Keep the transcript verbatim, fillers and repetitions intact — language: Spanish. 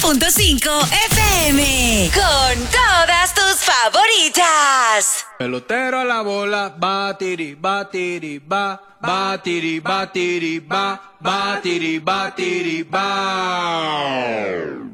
punto cinco F M. Con todas tus favoritas. Pelotero a la bola, batiri, batiri, ba, batiri, batiri, ba, batiri, batiri, ba.